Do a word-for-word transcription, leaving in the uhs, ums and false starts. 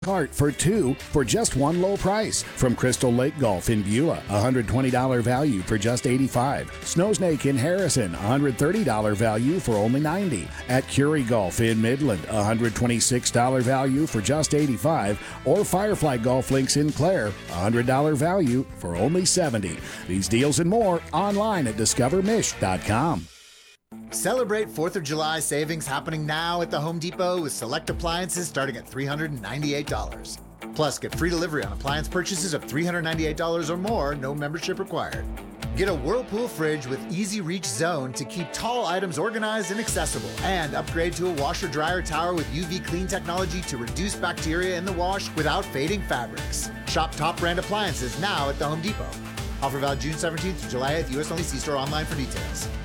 cart for two for just one low price. From Crystal Lake Golf in Beulah, one hundred twenty dollars value for just eighty-five dollars. Snow Snake in Harrison, one hundred thirty dollars value for only ninety dollars. At Curie Golf in Midland, one hundred twenty-six dollars value for just eighty-five dollars. Or Firefly Golf Links in Clare, one hundred dollars value for only seventy dollars. These deals and more online at discover mish dot com. Celebrate fourth of July savings happening now at the Home Depot with select appliances starting at three hundred ninety-eight dollars. Plus, get free delivery on appliance purchases of three hundred ninety-eight dollars or more, no membership required. Get a Whirlpool fridge with Easy Reach Zone to keep tall items organized and accessible. And upgrade to a washer-dryer tower with U V clean technology to reduce bacteria in the wash without fading fabrics. Shop top brand appliances now at the Home Depot. Offer valid June seventeenth to July eighth, U S only. See store online for details.